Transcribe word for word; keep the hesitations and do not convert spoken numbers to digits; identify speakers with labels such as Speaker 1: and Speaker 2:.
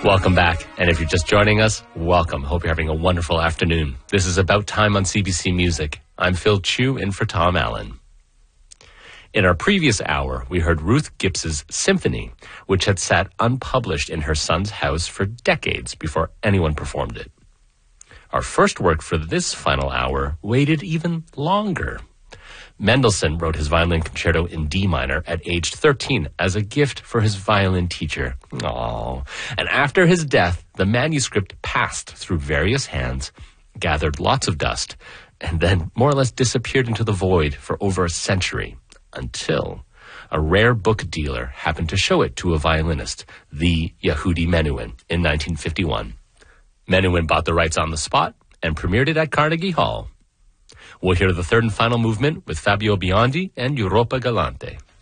Speaker 1: Welcome back. And if you're just joining us, welcome. Hope you're having a wonderful afternoon. This is About Time on C B C Music. I'm Phil Chu in for Tom Allen. In our previous hour, we heard Ruth Gibbs's Symphony, which had sat unpublished in her son's house for decades before anyone performed it. Our first work for this final hour waited even longer. Mendelssohn wrote his violin concerto in D minor at age thirteen as a gift for his violin teacher. Aww. And after his death, the manuscript passed through various hands, gathered lots of dust, and then more or less disappeared into the void for over a century, until a rare book dealer happened to show it to a violinist, the Yehudi Menuhin, in nineteen fifty-one. Menuhin bought the rights on the spot and premiered it at Carnegie Hall. We'll hear the third and final movement with Fabio Biondi and Europa Galante.